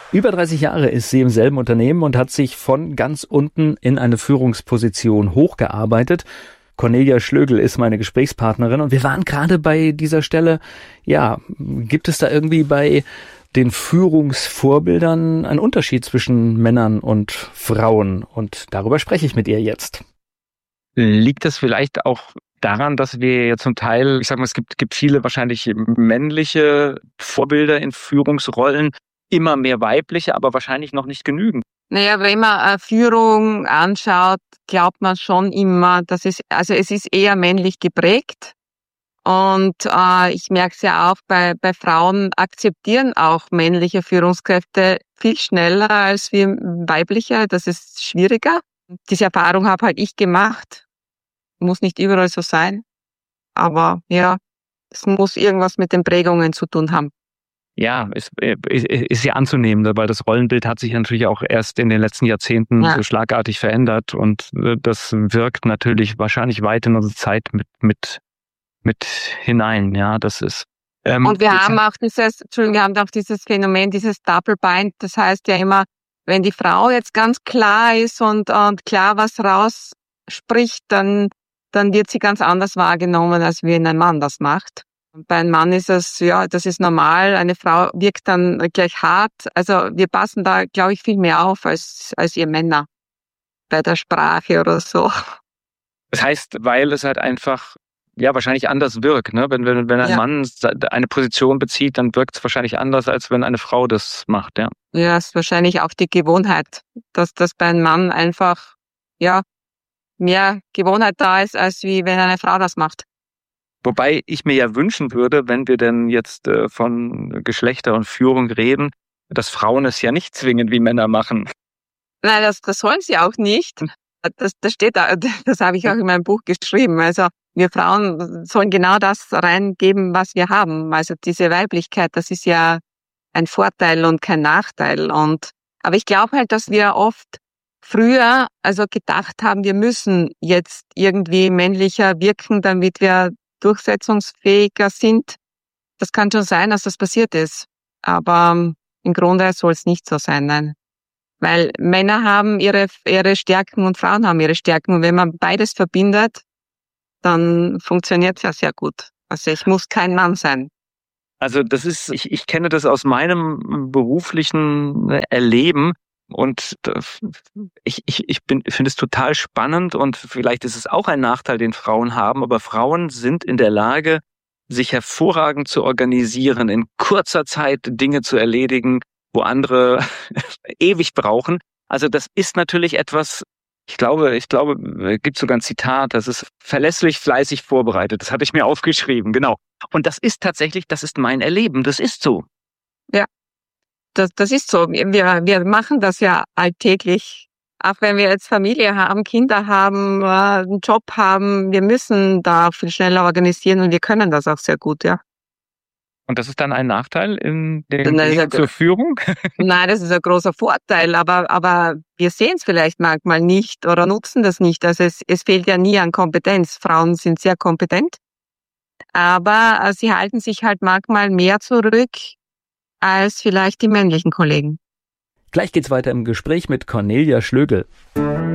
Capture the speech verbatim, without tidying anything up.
Über dreißig Jahre ist sie im selben Unternehmen und hat sich von ganz unten in eine Führungsposition hochgearbeitet. Cornelia Schlögl ist meine Gesprächspartnerin und wir waren gerade bei dieser Stelle. Ja, gibt es da irgendwie bei den Führungsvorbildern einen Unterschied zwischen Männern und Frauen? Und darüber spreche ich mit ihr jetzt. Liegt das vielleicht auch daran, dass wir ja zum Teil, ich sag mal, es gibt, gibt viele wahrscheinlich männliche Vorbilder in Führungsrollen, immer mehr weibliche, aber wahrscheinlich noch nicht genügend. Naja, wenn man äh, Führung anschaut, glaubt man schon immer, dass es, also es ist eher männlich geprägt. Und äh, ich merke es ja auch, bei, bei Frauen akzeptieren auch männliche Führungskräfte viel schneller als wir weibliche. Das ist schwieriger. Diese Erfahrung habe halt ich gemacht. Muss nicht überall so sein. Aber ja, es muss irgendwas mit den Prägungen zu tun haben. Ja, ist, ist, ist ja anzunehmen, weil das Rollenbild hat sich natürlich auch erst in den letzten Jahrzehnten ja. so schlagartig verändert und das wirkt natürlich wahrscheinlich weit in unsere Zeit mit, mit, mit hinein. Ja, das ist. Ähm, und wir haben auch dieses, Entschuldigung, wir haben auch dieses Phänomen, dieses Double Bind. Das heißt ja immer, wenn die Frau jetzt ganz klar ist und, und klar was rausspricht, dann, dann wird sie ganz anders wahrgenommen, als wenn ein Mann das macht. Bei einem Mann ist es, ja, das ist normal. Eine Frau wirkt dann gleich hart. Also wir passen da, glaube ich, viel mehr auf als, als ihr Männer bei der Sprache oder so. Das heißt, weil es halt einfach, ja, wahrscheinlich anders wirkt, ne? Wenn, wenn, wenn ein ja. Mann eine Position bezieht, dann wirkt es wahrscheinlich anders, als wenn eine Frau das macht, ja. Ja, ist wahrscheinlich auch die Gewohnheit, dass das bei einem Mann einfach, ja, mehr Gewohnheit da ist, als wie wenn eine Frau das macht. Wobei ich mir ja wünschen würde, wenn wir denn jetzt äh, von Geschlechter und Führung reden, dass Frauen es ja nicht zwingend wie Männer machen. Nein, das, das sollen sie auch nicht. Das, das steht da, das habe ich auch in meinem Buch geschrieben. Also wir Frauen sollen genau das reingeben, was wir haben. Also diese Weiblichkeit, das ist ja ein Vorteil und kein Nachteil. Und aber ich glaube halt, dass wir oft früher also gedacht haben, wir müssen jetzt irgendwie männlicher wirken, damit wir durchsetzungsfähiger sind. Das kann schon sein, dass das passiert ist. Aber im Grunde soll es nicht so sein, nein. Weil Männer haben ihre, ihre Stärken und Frauen haben ihre Stärken. Und wenn man beides verbindet, dann funktioniert es ja sehr gut. Also ich muss kein Mann sein. Also das ist, ich, ich kenne das aus meinem beruflichen Erleben. Und ich, ich, ich bin, finde es total spannend und vielleicht ist es auch ein Nachteil, den Frauen haben, aber Frauen sind in der Lage, sich hervorragend zu organisieren, in kurzer Zeit Dinge zu erledigen, wo andere ewig brauchen. Also das ist natürlich etwas, ich glaube, ich glaube, es gibt sogar ein Zitat, das ist verlässlich, fleißig vorbereitet. Das hatte ich mir aufgeschrieben, genau. Und das ist tatsächlich, das ist mein Erleben, das ist so. Ja. Das, das ist so. Wir, wir machen das ja alltäglich. Auch wenn wir jetzt Familie haben, Kinder haben, einen Job haben, wir müssen da viel schneller organisieren und wir können das auch sehr gut, ja. Und das ist dann ein Nachteil in dem Weg zur Führung? Nein, das ist ein großer Vorteil, aber, aber wir sehen es vielleicht manchmal nicht oder nutzen das nicht. Also es, es fehlt ja nie an Kompetenz. Frauen sind sehr kompetent, aber äh, sie halten sich halt manchmal mehr zurück als vielleicht die männlichen Kollegen. Gleich geht's weiter im Gespräch mit Cornelia Schlögl.